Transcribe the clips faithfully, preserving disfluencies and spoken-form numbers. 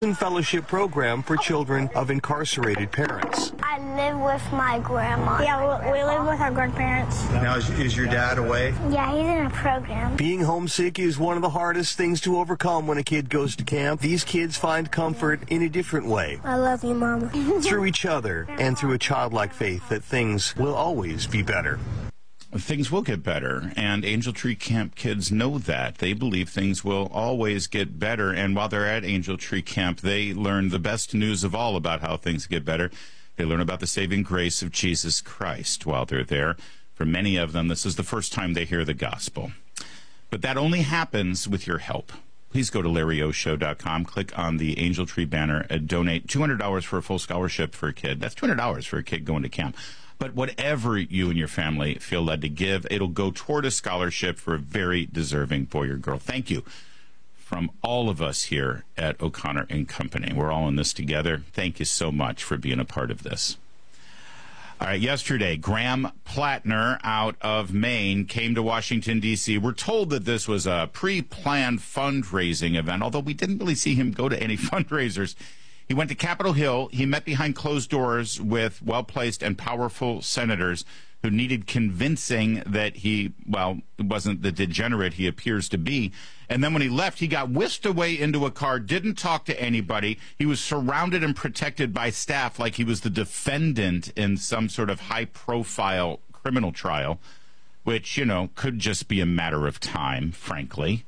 prison fellowship program for children of incarcerated parents. I live with my grandma. Yeah, we, we live with our grandparents. Now, is, is your dad away? Yeah, he's in a program. Being homesick is one of the hardest things to overcome when a kid goes to camp. These kids find comfort in a different way. I love you, Mama. Through each other and through a childlike faith that things will always be better. Things will get better, and Angel Tree Camp kids know that. They believe things will always get better, and while they're at Angel Tree Camp, they learn the best news of all about how things get better. They learn about the saving grace of Jesus Christ while they're there. For many of them, this is the first time they hear the gospel. But that only happens with your help. Please go to larry o show dot com, click on the Angel Tree banner, and donate two hundred dollars for a full scholarship for a kid. That's two hundred dollars for a kid going to camp. But whatever you and your family feel led to give, it'll go toward a scholarship for a very deserving boy or girl. Thank you from all of us here at O'Connor and Company. We're all in this together. Thank you so much for being a part of this. All right, yesterday, Graham Plattner out of Maine came to Washington, D C. We're told that this was a pre-planned fundraising event, although we didn't really see him go to any fundraisers. He went to Capitol Hill. He met behind closed doors with well-placed and powerful senators who needed convincing that he, well, wasn't the degenerate he appears to be. And then when he left, he got whisked away into a car, didn't talk to anybody. He was surrounded and protected by staff like he was the defendant in some sort of high-profile criminal trial, which, you know, could just be a matter of time, frankly.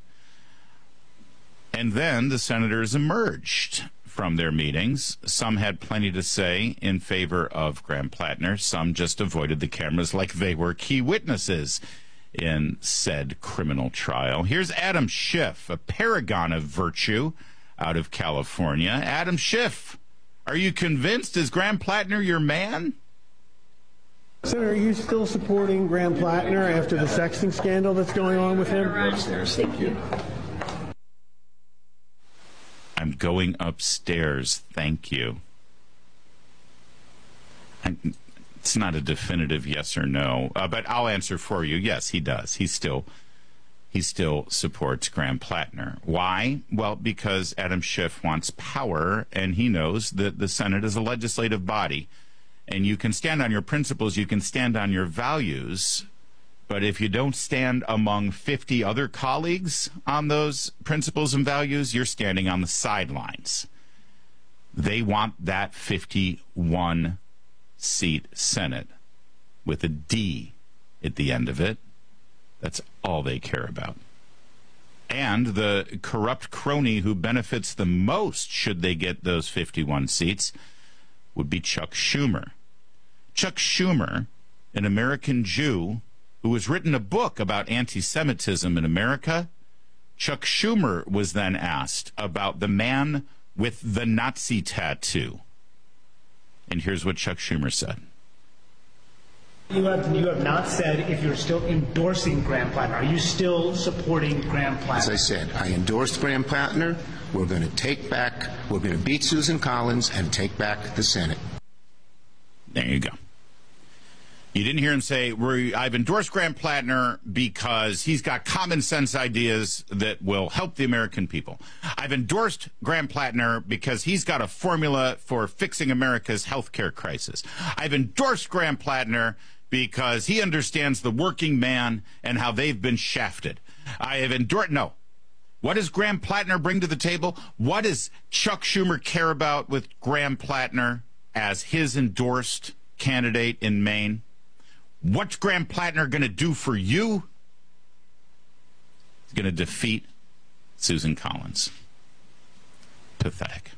And then the senators emerged from their meetings. Some had plenty to say in favor of Graham Plattner. Some just avoided the cameras like they were key witnesses in said criminal trial. Here's Adam Schiff, a paragon of virtue out of California. Adam Schiff, are you convinced? Is Graham Plattner your man? Senator, are you still supporting Graham Plattner after the sexting scandal that's going on with him? Thank you. I'm going upstairs. Thank you. I, it's not a definitive yes or no, uh, but I'll answer for you. Yes, he does. He still, he still supports Graham Plattner. Why? Well, because Adam Schiff wants power, and he knows that the Senate is a legislative body, and you can stand on your principles, you can stand on your values. But if you don't stand among fifty other colleagues on those principles and values, you're standing on the sidelines. They want that fifty-one seat Senate with a D at the end of it. That's all they care about. And the corrupt crony who benefits the most should they get those fifty-one seats would be Chuck Schumer. Chuck Schumer, an American Jew who has written a book about anti-Semitism in America. Chuck Schumer was then asked about the man with the Nazi tattoo. And here's what Chuck Schumer said. You have, you have not said if you're still endorsing Graham Plattner. Are you still supporting Graham Plattner? As I said, I endorsed Graham Plattner. We're going to take back, we're going to beat Susan Collins and take back the Senate. There you go. You didn't hear him say, I've endorsed Graham Plattner because he's got common sense ideas that will help the American people. I've endorsed Graham Plattner because he's got a formula for fixing America's health care crisis. I've endorsed Graham Plattner because he understands the working man and how they've been shafted. I have endorsed, no. What does Graham Plattner bring to the table? What does Chuck Schumer care about with Graham Plattner as his endorsed candidate in Maine? What's Graham Plattner going to do for you? He's going to defeat Susan Collins. Pathetic.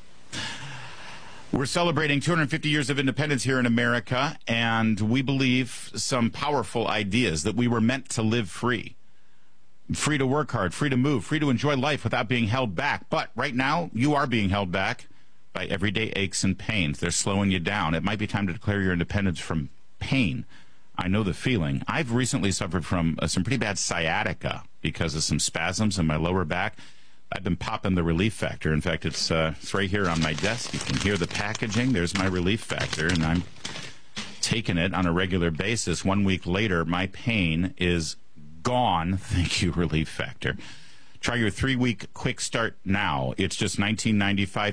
We're celebrating two hundred fifty years of independence here in America, and we believe some powerful ideas that we were meant to live free. Free to work hard, free to move, free to enjoy life without being held back. But right now, you are being held back by everyday aches and pains. They're slowing you down. It might be time to declare your independence from pain. I know the feeling. I've recently suffered from uh, some pretty bad sciatica because of some spasms in my lower back. I've been popping the Relief Factor. In fact, it's, uh, it's right here on my desk. You can hear the packaging. There's my Relief Factor, and I'm taking it on a regular basis. One week later, my pain is gone. Thank you, Relief Factor. Try your three-week quick start now. It's just nineteen ninety-five.